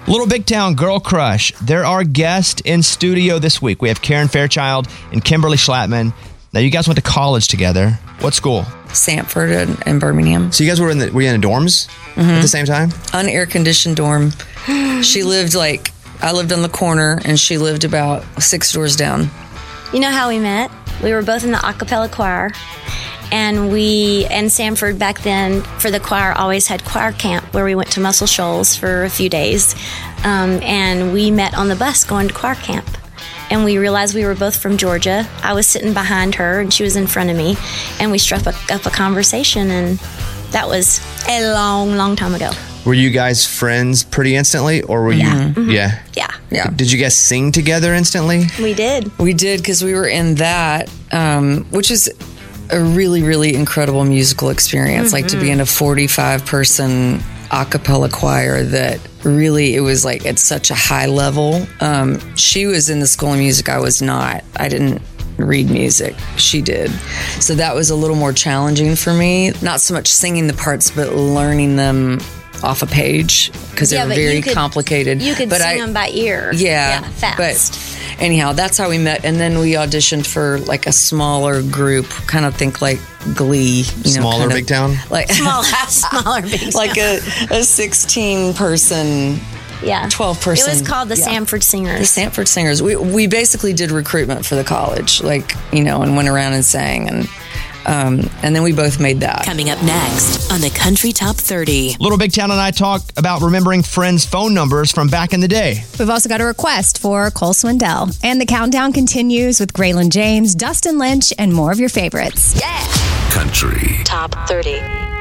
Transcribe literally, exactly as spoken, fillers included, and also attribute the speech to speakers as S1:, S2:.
S1: Little Big Town Girl Crush. They're our guest in studio this week. We have Karen Fairchild and Kimberly Schlattman. Now, you guys went to college together. What school?
S2: Sanford and, and Birmingham.
S1: So you guys were in the were you in the dorms mm-hmm. at the same time?
S2: Unair conditioned dorm. She lived like I lived on the corner, and she lived about six doors down.
S3: You know how we met? We were both in the a cappella choir. And we, and Sanford back then, for the choir, always had choir camp where we went to Muscle Shoals for a few days. Um, and we met on the bus going to choir camp. And we realized we were both from Georgia. I was sitting behind her, and she was in front of me. And we struck up a, up a conversation, and that was a long, long time ago.
S1: Were you guys friends pretty instantly, or were you?
S3: Yeah. Mm-hmm.
S1: Yeah.
S3: Yeah.
S2: Yeah.
S1: Did you guys sing together instantly?
S3: We did.
S2: We did, because we were in that, um, which is a really, really incredible musical experience. Mm-hmm. Like to be in a forty-five person a cappella choir that really, it was like at such a high level. Um, she was in the School of Music. I was not. I didn't read music. She did. So that was a little more challenging for me. Not so much singing the parts, but learning them off a page, because
S3: yeah,
S2: they were very
S3: you could,
S2: complicated.
S3: You could
S2: but
S3: sing
S2: I,
S3: them by ear.
S2: Yeah.
S3: Yeah, fast.
S2: But anyhow, that's how we met. And then we auditioned for like a smaller group, kind of think like Glee. You
S1: Smaller
S2: know, kind
S1: Big
S2: of,
S1: Town?
S2: Like,
S3: smaller, smaller Big Town.
S2: Like a, a sixteen person,
S3: yeah.
S2: twelve person.
S3: It was called the
S2: yeah.
S3: Sanford Singers.
S2: The Sanford Singers. We, we basically did recruitment for the college, like, you know, and went around and sang. And Um, and then we both made that.
S4: Coming up next on the Country Top thirty.
S1: Little Big Town and I talk about remembering friends' phone numbers from back in the day.
S5: We've also got a request for Cole Swindell. And the countdown continues with Graylin James, Dustin Lynch, and more of your favorites.
S4: Yeah!
S6: Country
S4: Top thirty.